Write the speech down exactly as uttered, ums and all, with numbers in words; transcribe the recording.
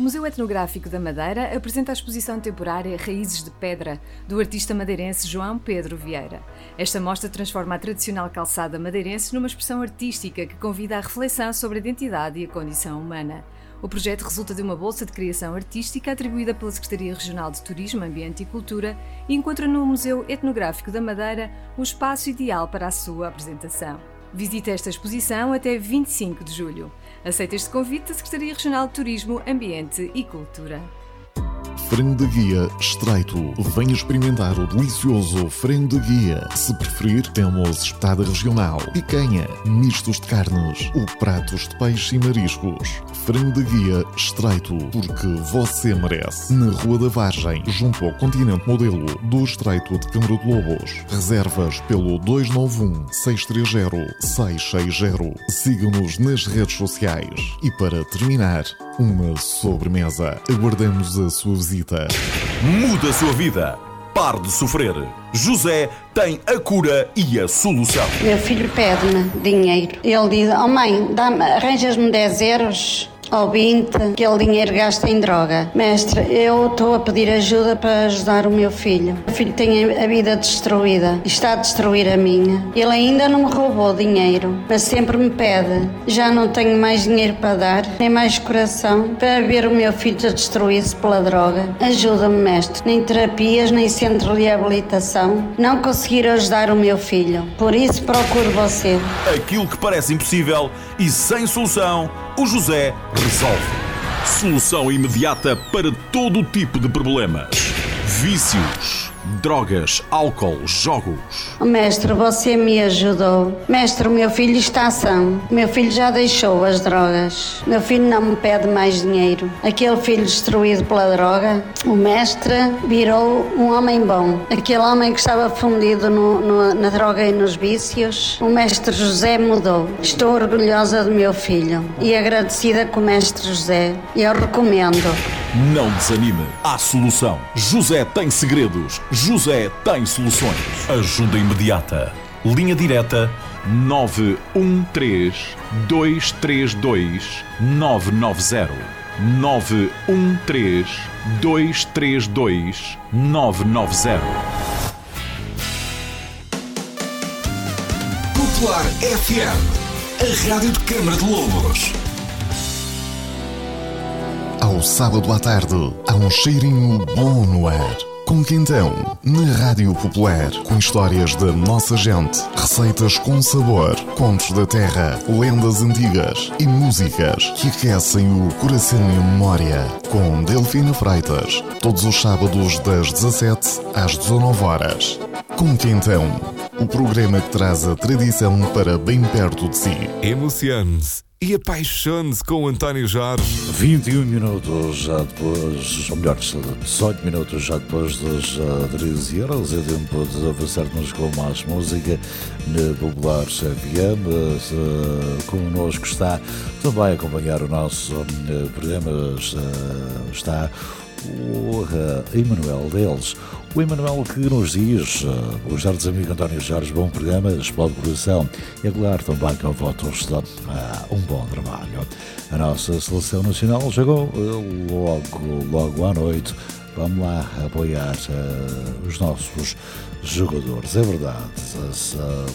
Museu Etnográfico da Madeira apresenta a exposição temporária Raízes de Pedra, do artista madeirense João Pedro Vieira. Esta mostra transforma a tradicional calçada madeirense numa expressão artística que convida à reflexão sobre a identidade e a condição humana. O projeto resulta de uma bolsa de criação artística atribuída pela Secretaria Regional de Turismo, Ambiente e Cultura e encontra no Museu Etnográfico da Madeira o espaço ideal para a sua apresentação. Visite esta exposição até vinte e cinco de julho. Aceita este convite da Secretaria Regional de Turismo, Ambiente e Cultura. Frango de guia estreito. Venha experimentar o delicioso frango de guia. Se preferir, temos espetada regional, picanha, mistos de carnes ou pratos de peixe e mariscos. Frango de guia estreito, porque você merece. Na Rua da Vargem, junto ao Continente Modelo do Estreito de Câmara de Lobos. Reservas pelo dois nove um, seis três zero, seis seis zero. Siga-nos nas redes sociais. E para terminar, uma sobremesa. Aguardamos a sua visita. Muda a sua vida. Pare de sofrer. José tem a cura e a solução. Meu filho pede-me dinheiro. Ele diz: oh mãe, arranjas-me dez euros ou vinte, que aquele dinheiro gasta em droga. Mestre, eu estou a pedir ajuda para ajudar o meu filho. O filho tem a vida destruída e está a destruir a minha. Ele ainda não me roubou dinheiro, mas sempre me pede. Já não tenho mais dinheiro para dar, nem mais coração para ver o meu filho destruir-se pela droga. Ajuda-me, mestre. Nem terapias, nem centro de reabilitação. Não conseguir ajudar o meu filho. Por isso procuro você. Aquilo que parece impossível e sem solução, o José resolve. Solução imediata para todo o tipo de problemas. Vícios, drogas, álcool, jogos. Oh, mestre, você me ajudou. Mestre, o meu filho está são. O meu filho já deixou as drogas. O meu filho não me pede mais dinheiro. Aquele filho destruído pela droga, o mestre virou um homem bom. Aquele homem que estava fundido no, no, na droga e nos vícios, o mestre José mudou. Estou orgulhosa do meu filho e agradecida com o mestre José. Eu recomendo. Não desanime. Há solução. José tem segredos. José tem soluções. Ajuda imediata. Linha direta nove um três, dois três dois, nove nove zero. nove um três, dois três dois, nove nove zero. Popular F M, a rádio de Câmara de Lobos. Ao sábado à tarde, há um cheirinho bom no ar. Com Quintão, na Rádio Popular, com histórias da nossa gente, receitas com sabor, contos da terra, lendas antigas e músicas que aquecem o coração e a memória. Com Delfina Freitas, todos os sábados das dezassete às dezanove horas. Com Quintão, o programa que traz a tradição para bem perto de si. Emocione-se e apaixone-se com António Jorge. vinte e um minutos já depois, ou melhor, dezoito minutos já depois das treze horas, é tempo de avançarmos com mais música na Popular F M. Connosco está também a acompanhar o nosso programa, está o Emanuel deles. O Emanuel que nos diz, uh, os Jardim Amigo António Jorge, bom programa, explode o coração. E claro, também com votos de uh, um bom trabalho. A nossa seleção nacional chegou uh, logo, logo à noite. Vamos lá apoiar uh, os nossos jogadores. É verdade, as, uh,